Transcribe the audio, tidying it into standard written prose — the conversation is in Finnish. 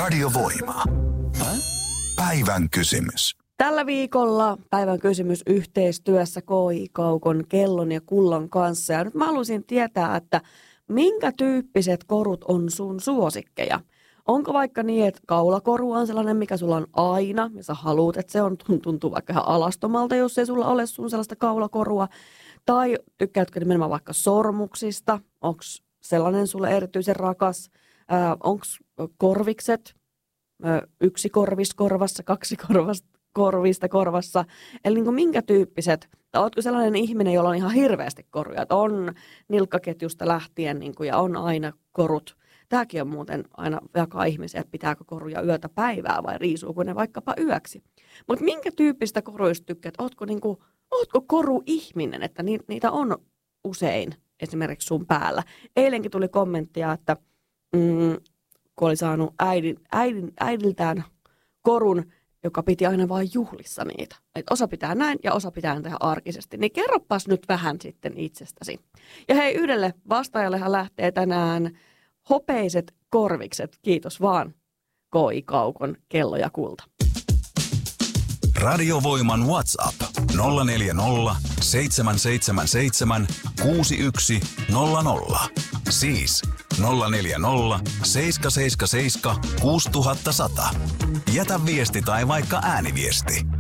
Radiovoima. Päivän kysymys. Tällä viikolla päivän kysymys yhteistyössä KI Kaukon Kellon ja Kullan kanssa. Ja nyt mä haluaisin tietää, että minkä tyyppiset korut on sun suosikkeja? Onko vaikka niin, että kaulakoru on sellainen, mikä sulla on aina, ja sä haluut, että se on, tuntuu vaikka ihan alastomalta, jos ei sulla ole sun sellaista kaulakorua? Tai tykkäätkö nimenomaan vaikka sormuksista? Onko sellainen sulle erityisen rakas? Onko korvikset? Yksi korvis korvassa, kaksi korvista korvassa. Eli niin kuin minkä tyyppiset, tai ootko sellainen ihminen, jolla on ihan hirveästi koruja, että on nilkkaketjusta lähtien niin kuin, ja on aina korut. Tämäkin on muuten aina jakaa ihmisiä, että pitääkö koruja yötä päivää vai riisuuko ne vaikkapa yöksi. Mutta minkä tyyppistä koruista tykkäät? Ootko koruihminen, että niitä on usein esimerkiksi sun päällä? Eilenkin tuli kommenttia, että kun oli saanut äidiltään korun, joka piti aina vain juhlissa niitä. Et osa pitää näin ja osa pitää tehdä arkisesti. Niin kerropas nyt vähän sitten itsestäsi. Ja hei, yhdelle vastaajallehan lähtee tänään hopeiset korvikset. Kiitos vaan, KI Kaukon Kello ja Kulta. Radiovoiman WhatsApp 040 777 6100. Siis 040 777 6100. Jätä viesti tai vaikka ääniviesti.